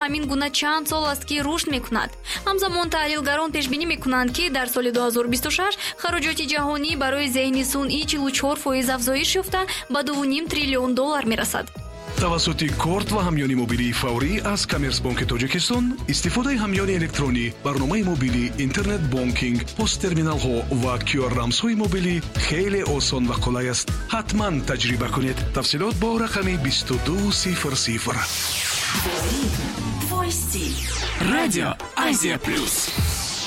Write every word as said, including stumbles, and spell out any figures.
ҳамин гуна чанд сол аст ки рушд мекунад. ҳамзамон таҳлилгарон пешбинӣ мекунанд ки дар соли ду ҳазору бисту шаш хароҷоти ҷаҳонӣ барои зеҳни сунъӣ чилу чор фоиз афзоиш ёфта ба ду ним триллион доллар мерасад. тавассути корт ва ҳамёни мобилии фаврӣ аз Коммерсбанки Тоҷикистон истифодаи ҳамёни электронӣ, барномаи мобилӣ, интернет бонкинг, посттерминалҳо ва кю ар рамзҳои мобилӣ хеле осон ва қулай аст. ҳатман таҷриба кунед. тафсилот бо рақами бисту ду сифр сифр. Радио Азия Плюс.